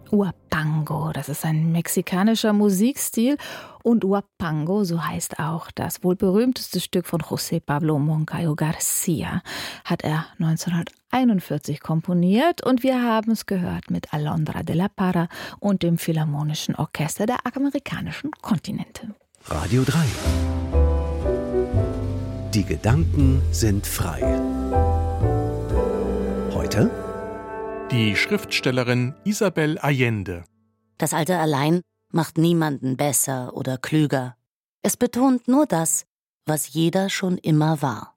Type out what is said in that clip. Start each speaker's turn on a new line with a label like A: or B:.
A: Huapango, das ist ein mexikanischer Musikstil. Und Huapango, so heißt auch das wohl berühmteste Stück von José Pablo Moncayo García, hat er 1941 komponiert. Und wir haben es gehört mit Alondra de la Parra und dem Philharmonischen Orchester der amerikanischen Kontinente.
B: Radio 3. Die Gedanken sind frei. Heute
C: die Schriftstellerin Isabel Allende.
D: Das Alter allein macht niemanden besser oder klüger. Es betont nur das, was jeder schon immer war.